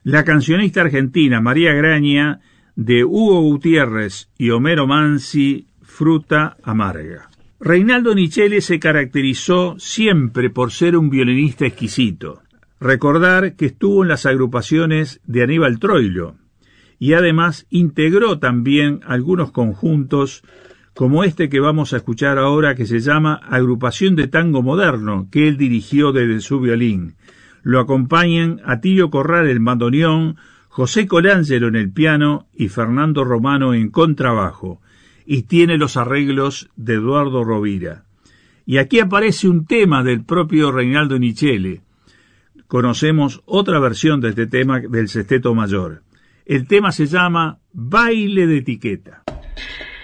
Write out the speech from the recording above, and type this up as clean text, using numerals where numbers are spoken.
la cancionista argentina María Graña, de Hugo Gutiérrez y Homero Mansi, Fruta Amarga. Reinaldo Nichelle se caracterizó siempre por ser un violinista exquisito. Recordar que estuvo en las agrupaciones de Aníbal Troilo y además integró también algunos conjuntos como este que vamos a escuchar ahora, que se llama Agrupación de Tango Moderno, que él dirigió desde su violín. Lo acompañan Atilio Corral en bandoneón, José Colangelo en el piano y Fernando Romano en contrabajo, y tiene los arreglos de Eduardo Rovira. Y aquí aparece un tema del propio Reinaldo Nichelle. Conocemos otra versión de este tema del Sexteto Mayor. El tema se llama Baile de Etiqueta.